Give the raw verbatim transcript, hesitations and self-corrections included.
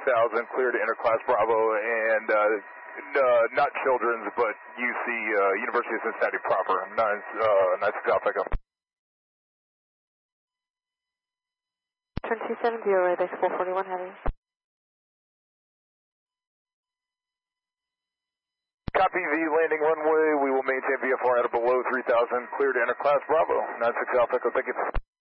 thousand, clear to Interclass Bravo, and uh, uh, not Children's, but U C, uh, University of Cincinnati proper. Nine, uh, nine six Alpha Echo. Turn two seven zero, right, four forty-one heavy. Copy V, landing runway. We will maintain V F R at or below three thousand, clear to Interclass Bravo. nine six Alpha Echo, thank you.